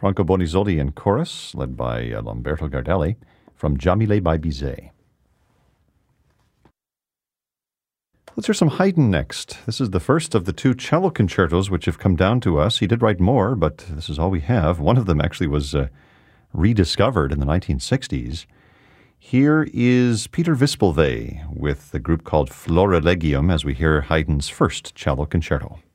Franco Bonisoli in chorus, led by Lamberto Gardelli, from Jamile by Bizet. Let's hear some Haydn next. This is the first of the two cello concertos which have come down to us. He did write more, but this is all we have. One of them actually was rediscovered in the 1960s. Here is Peter Wispelwey with the group called Florilegium as we hear Haydn's first cello concerto.